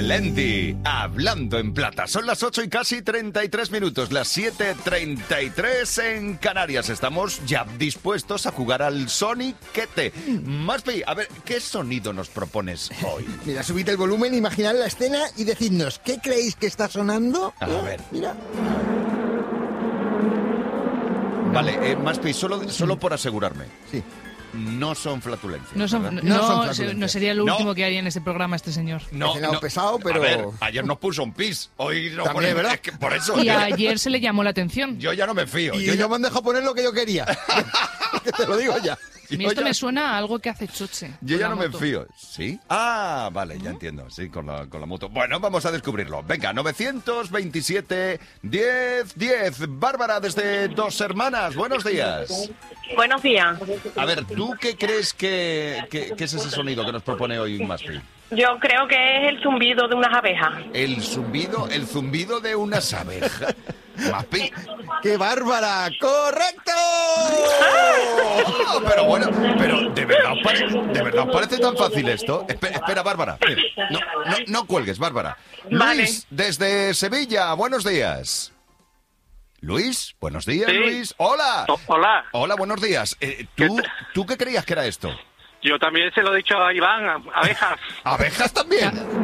Melendi, hablando en plata. Son las 8 y casi 33 minutos, las 7:33 en Canarias. Estamos ya dispuestos a jugar al Soniquete. Maspi, a ver, ¿qué sonido nos propones hoy? Mira, subid el volumen, imaginad la escena y decidnos, ¿qué creéis que está sonando? A ver. Mira. Vale, Maspi, solo por asegurarme. Sí. No son flatulencias. No, son, ¿verdad? No son no, flatulencias. no sería lo No. último que haría en este programa este señor. Cenado pesado, pero... A ver, ayer nos puso un pis. Hoy nos También, pone... ¿verdad? Es que por eso... Y yo, ayer se le llamó la atención. yo ya no me fío. Y Yo no ya... me han dejado poner lo que yo quería. Que te lo digo ya. A mí esto me suena a algo que hace Choche. Yo con ya la no me moto. fío. ¿Sí? Ah, vale, ya entiendo. Sí, con la moto. Bueno, vamos a descubrirlo. Venga, 927 10 10. Bárbara, desde Dos Hermanas. Buenos días. Buenos días. A ver, ¿tú qué crees que es ese sonido que nos propone hoy Maspi? Yo creo que es el zumbido de unas abejas. El zumbido de unas abejas. Maspi. ¡Qué bárbara! ¡Correcto! Oh, pero bueno, pero ¿de verdad os parece tan fácil esto? Espera, Bárbara. Mira, no cuelgues, Bárbara. Vale. Luis, desde Sevilla, buenos días. Luis, buenos días, Sí. Luis. Hola. Hola, Hola, buenos días. ¿Tú qué creías que era esto? yo también se lo he dicho a Iván, abejas. ¿Abejas también?